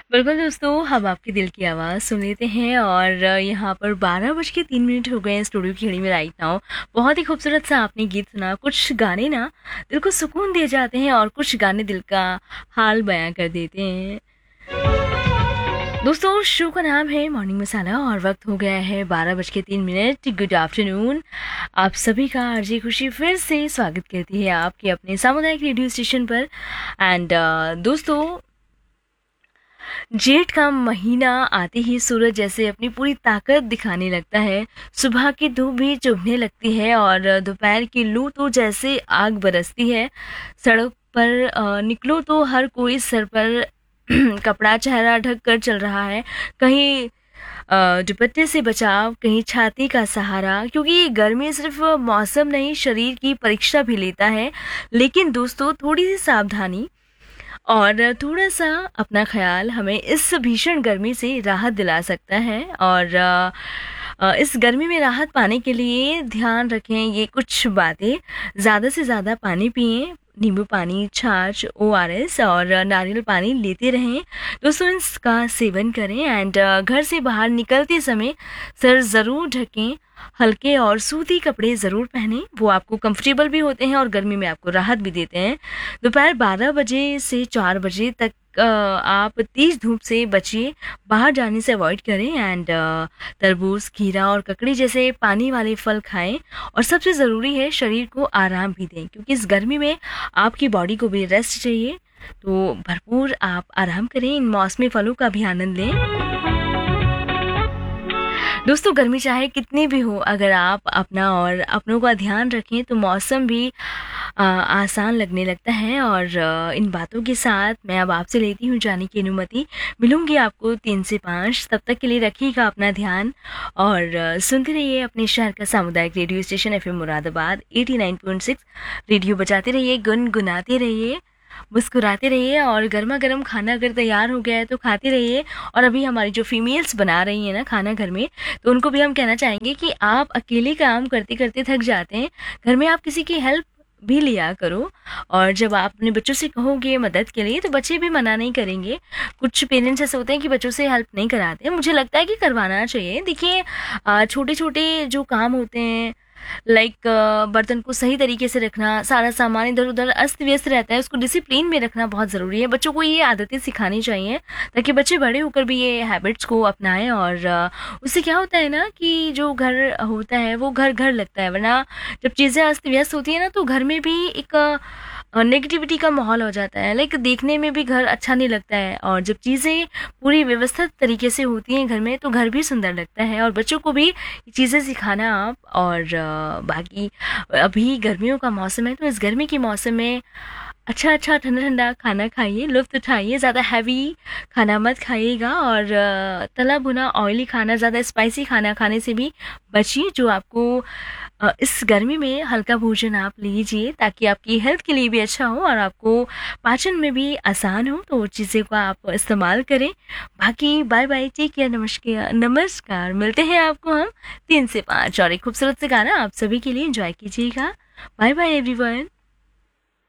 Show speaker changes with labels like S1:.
S1: बिल्कुल दोस्तों, हम आपके दिल की आवाज़ सुन लेते हैं और यहाँ पर 12 बज के 3 मिनट हो गए हैं स्टूडियो की घड़ी में राइट नाउ। बहुत ही खूबसूरत सा आपने गीत सुना। कुछ गाने ना दिल को सुकून दे जाते हैं और कुछ गाने दिल का हाल बयां कर देते हैं। दोस्तों, शो का नाम है मॉर्निंग मसाला और वक्त हो गया है 12 बज के 3 मिनट। Good afternoon. आप सभी का आरजे खुशी फिर से स्वागत करती है आपके अपने सामुदायिक रेडियो स्टेशन पर। एंड दोस्तों, जेठ का महीना आते ही सूरज जैसे अपनी पूरी ताकत दिखाने लगता है। सुबह की धूप भी चुभने लगती है और दोपहर की लू तो जैसे आग बरसती है। सड़क पर निकलो तो हर कोई सर पर कपड़ा चेहरा ढक कर चल रहा है। कहीं दुपट्टे से बचाव, कहीं छाती का सहारा, क्योंकि ये गर्मी सिर्फ मौसम नहीं, शरीर की परीक्षा भी लेता है। लेकिन दोस्तों, थोड़ी सी सावधानी और थोड़ा-सा अपना ख़्याल हमें इस भीषण गर्मी से राहत दिला सकता है। और इस गर्मी में राहत पाने के लिए ध्यान रखें ये कुछ बातें। ज़्यादा से ज़्यादा पानी पिएँ, नींबू पानी, छाछ, ओआरएस और नारियल पानी लेते रहें। दोस्तों, इसका सेवन करें एंड घर से बाहर निकलते समय सर ज़रूर ढकें। हल्के और सूती कपड़े ज़रूर पहनें, वो आपको कंफर्टेबल भी होते हैं और गर्मी में आपको राहत भी देते हैं। दोपहर 12 बजे से 4 बजे तक आप तेज़ धूप से बचिए, बाहर जाने से अवॉइड करें एंड तरबूज, खीरा और ककड़ी जैसे पानी वाले फल खाएं। और सबसे ज़रूरी है शरीर को आराम भी दें, क्योंकि इस गर्मी में आपकी बॉडी को भी रेस्ट चाहिए। तो भरपूर आप आराम करें, इन मौसमी फलों का भी आनंद लें। दोस्तों, गर्मी चाहे कितनी भी हो, अगर आप अपना और अपनों का ध्यान रखें तो मौसम भी आसान लगने लगता है। और इन बातों के साथ मैं अब आपसे लेती हूँ जाने की अनुमति। मिलूंगी आपको 3 से 5। तब तक के लिए रखिएगा अपना ध्यान और सुनते रहिए अपने शहर का सामुदायिक radio station FM Moradabad 89.6। Radio बजाते रहिए, गुनगुनाते रहिए, मुस्कुराते रहिए और गर्मा-गर्म खाना अगर तैयार हो गया है तो खाते रहिए। और अभी हमारी जो फीमेल्स बना रही हैं ना खाना घर में, तो उनको भी हम कहना चाहेंगे कि आप अकेले काम करते-करते थक जाते हैं, घर में आप किसी की हेल्प भी लिया करो। और जब आप अपने बच्चों से कहोगे मदद के लिए तो बच्चे भी मना नहीं करेंगे। कुछ पेरेंट्स ऐसे होते हैं कि बच्चों से हेल्प नहीं कराते, मुझे लगता है कि करवाना चाहिए। देखिए, छोटे-छोटे जो काम होते हैं, लाइक बर्तन को सही तरीके से रखना, सारा सामान इधर-उधर अस्त-व्यस्त रहता है, उसको डिसिप्लिन में रखना बहुत ज़रूरी है। बच्चों को ये आदतें सिखानी चाहिए ताकि बच्चे बड़े होकर भी ये हैबिट्स को अपनाएँ। और उससे क्या होता है ना कि जो घर होता है वो घर-घर लगता है, वरना जब चीज़ें अस्त-व्यस्त होती हैं ना तो घर में भी एक नेगेटिविटी का माहौल हो जाता है। लाइक देखने में भी घर अच्छा नहीं लगता है और जब चीज़ें पूरी व्यवस्थित तरीके से होती हैं घर में तो घर भी सुंदर लगता है। और बच्चों को भी ये चीज़ें सिखाना आप। और बाकी अभी गर्मियों का मौसम है तो इस गर्मी के मौसम में अच्छा-अच्छा, ठंडा-ठंडा खाना खाइए, लुत्फ़ उठाइए। ज़्यादा हैवी खाना मत खाइएगा और तला भुना ऑयली खाना, ज़्यादा स्पाइसी खाना खाने से भी बचिए। जो आपको इस गर्मी में हल्का भोजन आप लीजिए ताकि आपकी हेल्थ के लिए भी अच्छा हो और आपको पाचन में भी आसान हो, तो चीज़ों का आप इस्तेमाल करें। बाकी बाय-बाय, टेक केयर, नमस्कार नमस्कार। मिलते हैं आपको हम 3 से 5 और एक खूबसूरत से गाना आप सभी के लिए एन्जॉय कीजिएगा। Bye-bye everyone.